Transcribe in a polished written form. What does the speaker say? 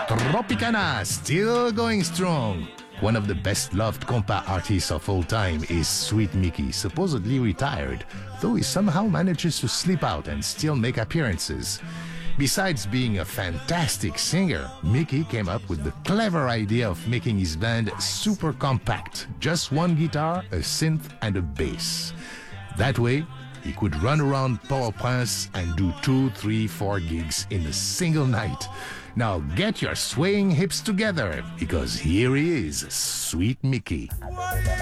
Tropicana, still going strong. One of the best-loved compa artists of all time is Sweet Mickey, supposedly retired, though he somehow manages to slip out and still make appearances. Besides being a fantastic singer, Mickey came up with the clever idea of making his band super compact, just one guitar, a synth, and a bass. That way, he could run around Port-au-Prince and do 2, 3, 4 gigs in a single night. Now get your swaying hips together, because here he is, Sweet Mickey.